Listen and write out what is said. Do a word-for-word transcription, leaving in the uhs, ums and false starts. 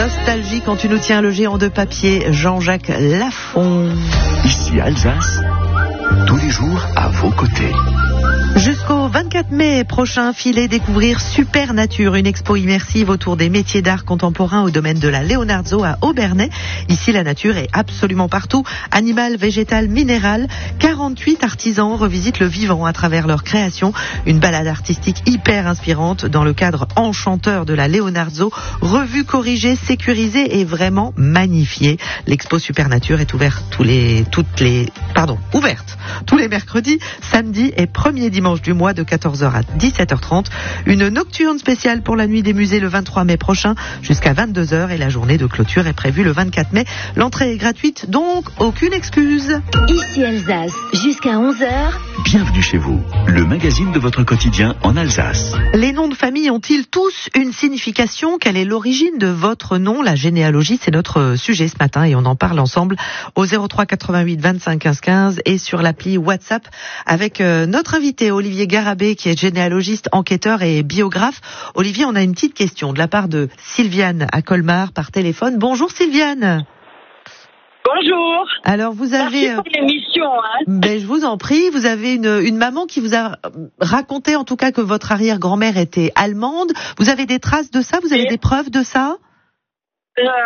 Nostalgie quand tu nous tiens le géant de papier, Jean-Jacques Lafont. Ici Alsace, tous les jours à vos côtés. Jusqu'au vingt-quatre mai prochain, filez découvrir Super Nature, une expo immersive autour des métiers d'art contemporain au domaine de la Leonardo à Obernai. Ici, la nature est absolument partout. Animal, végétal, minéral. quarante-huit artisans revisitent le vivant à travers leur création. Une balade artistique hyper inspirante dans le cadre enchanteur de la Leonardo. Revue, corrigée, sécurisée et vraiment magnifiée. L'expo Super Nature est ouverte tous les, toutes les, pardon, ouverte tous les mercredis, samedis et premier dimanche du mois de quatorze heures à dix-sept heures trente. Une nocturne spéciale pour la nuit des musées le vingt-trois mai prochain jusqu'à vingt-deux heures et la journée de clôture est prévue le vingt-quatre mai. L'entrée est gratuite, donc aucune excuse. Ici Alsace, jusqu'à onze heures. Bienvenue chez vous, le magazine de votre quotidien en Alsace. Les noms de famille ont-ils tous une signification? Quelle est l'origine de votre nom? La généalogie, c'est notre sujet ce matin et on en parle ensemble au zéro trois quatre-vingt-huit vingt-cinq quinze quinze et sur l'appli WhatsApp avec euh, notre invité Olivier Garabé qui est généalogiste, enquêteur et biographe. Olivier, on a une petite question de la part de Sylviane à Colmar par téléphone. Bonjour Sylviane. Bonjour. Alors vous avez... Merci pour l'émission. Hein. Ben, je vous en prie, vous avez une, une maman qui vous a raconté en tout cas que votre arrière-grand-mère était allemande. Vous avez des traces de ça? Vous avez Et... des preuves de ça? euh...